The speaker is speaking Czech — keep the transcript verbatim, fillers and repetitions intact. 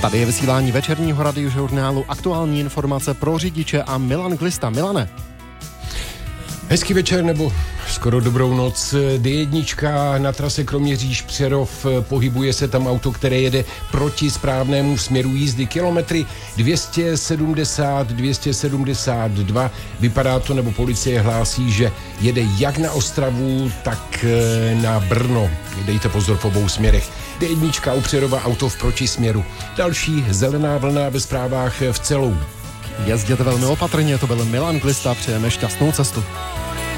Tady je vysílání večerního radiožurnálu Aktuální informace pro řidiče a Milan Glista. Milane. Hezký večer nebo skoro dobrou noc. D jedna na trase Kroměříž Přerov, pohybuje se tam auto, které jede proti správnému směru jízdy. Kilometry dvě stě sedmdesát, dvě stě sedmdesát dva. Vypadá to, nebo policie hlásí, že jede jak na Ostravu, tak na Brno. Dejte pozor v obou směrech. D jedna u Přerova, auto v protisměru. Další zelená vlna ve zprávách v celou. Jezděte velmi opatrně, to byl Milan Glista, přejeme šťastnou cestu.